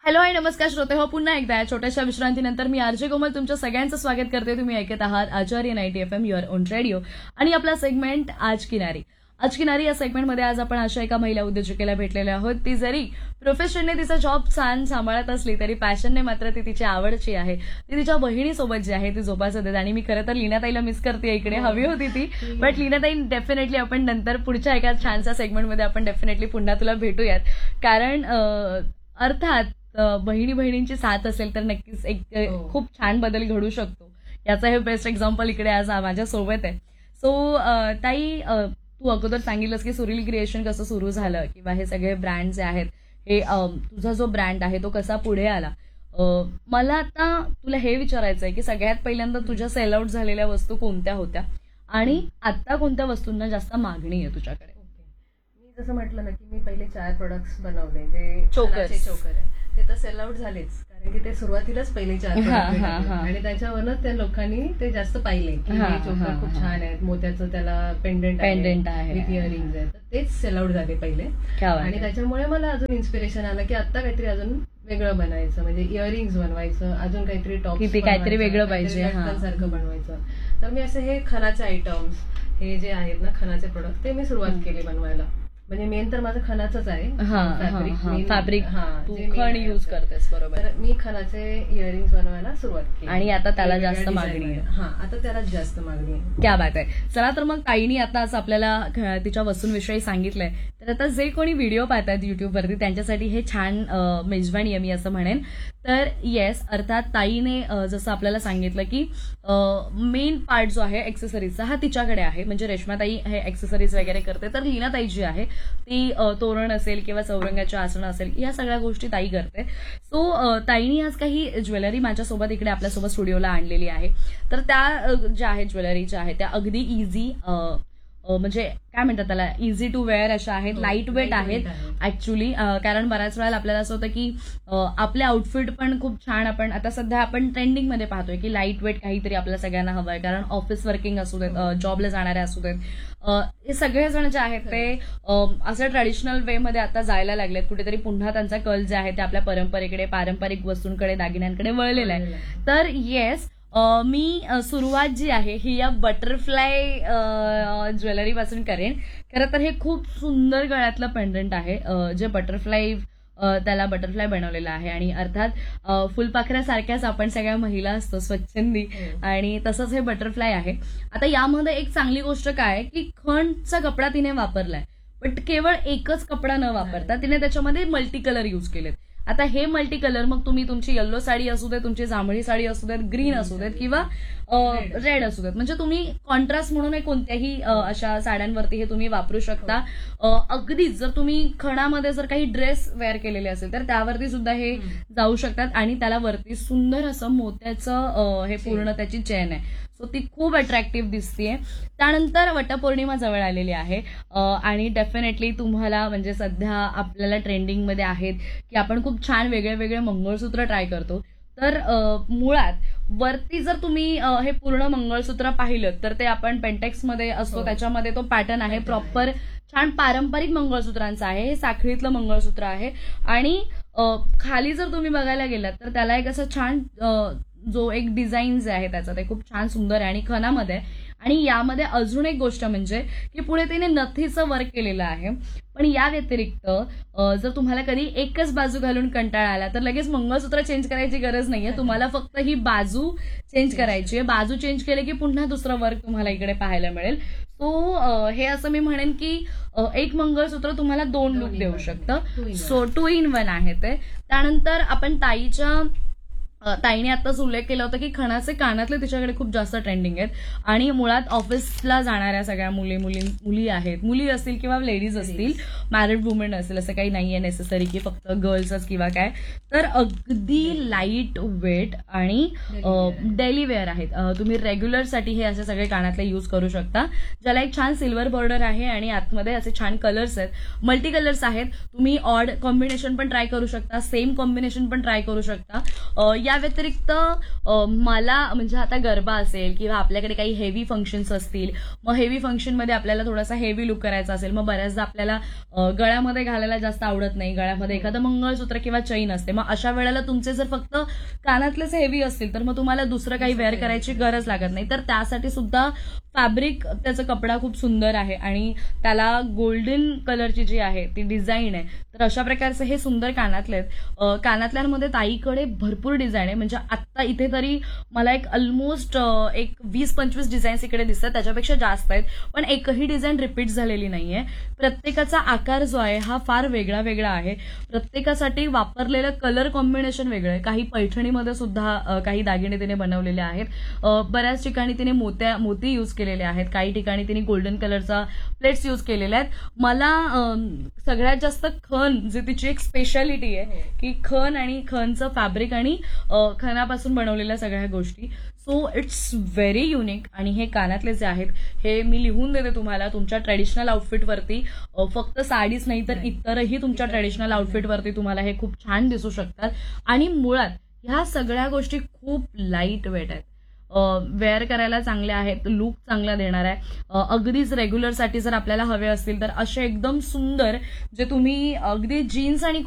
Hello आणि नमस्कार श्रोते हो, पुन्हा एकदा या छोट्याशा विश्रांतीनंतर मी आरजे कोमल तुमच्या सगळ्यांचं स्वागत करते. तुम्ही ऐकत आहात आचार्य 90 FM युअर ओन रेडिओ आणि आपला सेगमेंट आज किनारी. आज किनारी या सेगमेंटमध्ये आज आपण अशा एका महिला उद्योजकेला भेटलेल्या आहोत. ती जरी प्रोफेशनने तिचा जॉब छान सांभाळत असली तरी पॅशनने मात्र ती तिची आवडची आहे. ती तिच्या बहिणीसोबत जी आहे ती जोपासत आहे. आणि मी खरं तर लीनाताईला मिस करते, इकडे हवी होती ती, बट लीनाताई डेफिनेटली आपण नंतर पुढच्या एका छानशा सेगमेंटमध्ये आपण डेफिनेटली पुन्हा तुला भेटूयात. कारण अर्थात बहिणी बहिणींची साथ असेल तर नक्कीच एक खूप छान बदल घडू शकतो. याचा हे बेस्ट एक्झाम्पल इकडे आज माझ्या सोबत आहे. सो ताई, तू अगोदर सांगितलंस की सुरील क्रिएशन कसं सुरू झालं किंवा हे सगळे ब्रँड जे आहेत, हे तुझा जो ब्रँड आहे तो कसा पुढे आला. मला आता तुला हे विचारायचं आहे की सगळ्यात पहिल्यांदा तुझ्या सेल आउट झालेल्या वस्तू कोणत्या होत्या आणि आता कोणत्या वस्तूंना जास्त मागणी आहे तुझ्याकडे. मी जसं म्हटलं ना की मी पहिले 4 प्रोडक्ट्स बनवले जे चोकर आहे, ते तर सेल आउट झालेच, कारण की ते सुरुवातीलाच पहिले 4 प्रोडक्ट आणि त्याच्यावरच त्या लोकांनी ते जास्त पाहिले की हे चोकर खूप छान आहेत, मोत्याचं त्याला पेंडंट आहे, विथ इयरिंग्स आहेत, तर तेच सेल आउट झाले पहिले. आणि त्याच्यामुळे मला अजून इन्स्पिरेशन आलं की आता काहीतरी अजून वेगळं बनायचं, म्हणजे इयरिंग्स बनवायचं, अजून काहीतरी टॉप काहीतरी वेगळं पाहिजे सारखं बनवायचं. तर मी असे हे खणाचे आयटम्स, हे जे आहेत ना खणाचे प्रोडक्ट, ते मी सुरुवात केली बनवायला. म्हणजे मेन तर माझं खणाचंच आहे, फॅब्रिक खण यूज करतेस, बरोबर. तर मी खणाचे इयरिंग्स बनवायला सुरुवात केली आणि आता त्याला जास्त मागणी आहे. आता त्याला जास्त मागणी आहे. क्या बात आहे. चला तर मग ताईनी आता आज आपल्याला तिच्या वस्तूंविषयी सांगितलंय, तर आता जे कोणी व्हिडिओ पाहतात युट्यूबवरती त्यांच्यासाठी हे छान मेजवानी आहे मी असं म्हणेन. तर येस, अर्थात ताईने जसं आपल्याला सांगितलं की मेन पार्ट जो आहे एक्सेसरीजचा हा तिच्याकडे आहे. म्हणजे रेश्माताई हे एक्सेसरीज वगैरे करते, तर लीनाताई जी आहे ती तोरण असेल किंवा चौरंगाची आसनं असेल या सगळ्या गोष्टी ताई करते. सो ताईनी आज काही ज्वेलरी माझ्यासोबत इकडे आपल्यासोबत स्टुडिओला आणलेली आहे. तर त्या ज्या आहेत ज्वेलरी ज्या आहेत त्या अगदी इझी, म्हणजे काय म्हणतात त्याला, इझी टू वेअर अशा आहेत, लाईट वेट आहेत ऍक्च्युली. कारण बऱ्याच वेळेला आपल्याला असं होतं की आपले आउटफिट पण खूप छान, आता सध्या आपण ट्रेंडिंग मध्ये पाहतोय की लाईट वेट काहीतरी आपल्या सगळ्यांना हवं आहे. कारण ऑफिस वर्किंग असू देत, जॉबला जाणारे असू देत, हे सगळेजण जे आहेत ते असं ट्रॅडिशनल वे मध्ये आता जायला लागलेत. कुठेतरी पुन्हा त्यांचा कल जे आहे ते आपल्या परंपरेकडे, पारंपरिक वस्तूंकडे, दागिन्यांकडे वळलेला आहे. तर येस, मी सुरुवात जी आहे ही या बटरफ्लाय ज्वेलरी पासून करेन. खरं तर हे खूप सुंदर गळ्यातलं पेंडंट आहे, जे बटरफ्लाय, त्याला बटरफ्लाय बनवलेला आहे. आणि अर्थात फुलपाखऱ्यासारख्याच आपण सगळ्या महिला असतो स्वच्छंदी, आणि तसंच हे बटरफ्लाय आहे. आता यामध्ये एक चांगली गोष्ट काय की खणचा कपडा तिने वापरलाय, बट केवळ एकच कपडा न वापरता तिने त्याच्यामध्ये मल्टी कलर यूज केलेत. आता हे मल्टी कलर मग तुम्ही तुमची येल्लो साडी असू देत, तुमची जांभळी साडी असू देत, ग्रीन असू देत किंवा रेड असू देत, म्हणजे तुम्ही कॉन्ट्रास्ट म्हणून कोणत्याही अशा साड्यांवरती हे तुम्ही वापरू शकता. अगदीच जर तुम्ही खणामध्ये जर काही ड्रेस वेअर केलेले असेल तर त्यावरती सुद्धा हे जाऊ शकतात. आणि त्याला वरती सुंदर असं मोत्याचं हे पूर्ण त्याची चेन आहे. सो ती खूप अट्रॅक्टिव्ह दिसतीये. त्यानंतर वटपौर्णिमा जवळ आलेली आहे आणि डेफिनेटली तुम्हाला, म्हणजे सध्या आपल्याला ट्रेंडिंगमध्ये आहेत की आपण खूप छान वेगळे वेगळे मंगळसूत्र ट्राय करतो. तर मुळात वरती जर तुम्ही हे पूर्ण मंगळसूत्र पाहिलं तर ते आपण पेंटेक्समध्ये असतो, त्याच्यामध्ये तो पॅटर्न आहे प्रॉपर छान पारंपरिक मंगळसूत्रांचा आहे. हे साखळीतलं मंगळसूत्र आहे. आणि खाली जर तुम्ही बघायला गेलात तर त्याला एक असं छान जो एक डिझाईन जे आहे त्याचा ते खूप छान सुंदर आहे आणि खणामध्ये. आणि यामध्ये अजून एक गोष्ट म्हणजे की पुढे तिने नथीचं वर्क केलेलं आहे. पण या व्यतिरिक्त जर तुम्हाला कधी एकच बाजू घालून कंटाळा आला तर लगेच मंगळसूत्र चेंज करायची गरज नाहीये. तुम्हाला फक्त ही बाजू चेंज करायची आहे. बाजू चेंज केली की पुन्हा दुसरं वर्क तुम्हाला इकडे पाहायला मिळेल. सो हे असं मी म्हणेन की एक मंगळसूत्र तुम्हाला 2 लुक देऊ शकतं. सो 2 in 1 आहे ते. त्यानंतर आपण ताईने आताच उल्लेख केला होता की खणाचे कानातले तिच्याकडे खूप जास्त ट्रेंडिंग आहेत. आणि मुळात ऑफिसला जाणाऱ्या सगळ्या मुली आहेत, मुली असतील किंवा लेडीज असतील, मॅरिड वुमेन असेल, असं काही नाहीये नेसेसरी की फक्त गर्ल्सच किंवा काय. तर अगदी लाईट वेट आणि डेली वेअर आहेत. तुम्ही रेग्युलरसाठी हे असे सगळे कानातले यूज करू शकता, ज्याला एक छान सिल्वर बॉर्डर आहे आणि आतमध्ये असे छान कलर्स आहेत, मल्टी कलर्स आहेत. तुम्ही ऑड कॉम्बिनेशन पण ट्राय करू शकता, सेम कॉम्बिनेशन पण ट्राय करू शकता. या व्यतिरिक्त मला म्हणजे आता गरबा असेल किंवा आपल्याकडे काही हेवी फंक्शन्स असतील, मग हेवी फंक्शनमध्ये आपल्याला थोडासा हेवी लुक करायचा असेल, मग बऱ्याचदा आपल्याला गळ्यामध्ये घालायला जास्त आवडत नाही, गळ्यामध्ये एखादं मंगळसूत्र किंवा चैन असते, मग अशा वेळेला तुमचे जर फक्त कानातलेच हेवी असतील तर मग तुम्हाला दुसरं काही वेअर करायची गरज लागत नाही. तर त्यासाठी सुद्धा फॅब्रिक त्याचा कपडा खूप सुंदर आहे आणि त्याला गोल्डन कलरची जी आहे ती डिझाईन आहे. तर अशा प्रकारचे हे सुंदर कानातले आहेत. कानातल्यांमध्ये ताईकडे भरपूर डिझाईन आहे, म्हणजे आत्ता इथे तरी मला एक ऑलमोस्ट एक 20-25 डिझाईन्स इकडे दिसतात, त्याच्यापेक्षा जास्त आहेत, पण एकही डिझाईन रिपीट झालेली नाहीये. प्रत्येकाचा आकार जो आहे हा फार वेगळा वेगळा आहे, प्रत्येकासाठी वापरलेलं कलर कॉम्बिनेशन वेगळं आहे. काही पैठणीमध्ये सुद्धा काही दागिने तिने बनवलेले आहेत, बऱ्याच ठिकाणी तिने मोती यूज केलेले आहेत, काही ठिकाणी तिने गोल्डन कलरचा प्लेट्स यूज केलेल्या आहेत. मला सगळ्यात जास्त खण, जे तिची एक स्पेशालिटी आहे की खण आणि खणचं फॅब्रिक आणि खणापासून बनवलेल्या सगळ्या गोष्टी, सो इट्स व्हेरी युनिक. आणि हे कानातले जे आहेत हे मी लिहून देते तुम्हाला, तुमच्या ट्रेडिशनल आउटफिटवरती, फक्त साडीच नाही तर इतरही तुमच्या ट्रेडिशनल आउटफिटवरती तुम्हाला हे खूप छान दिसू शकतात. आणि मुळात ह्या सगळ्या गोष्टी खूप लाईट वेट आहेत, वेअर करायला चांगल्या आहेत, लुक चांगला देणार आहे. अगदीच रेग्युलरसाठी जर आपल्याला हवे असतील तर असे एकदम सुंदर, जे तुम्ही अगदी जीन्स आणि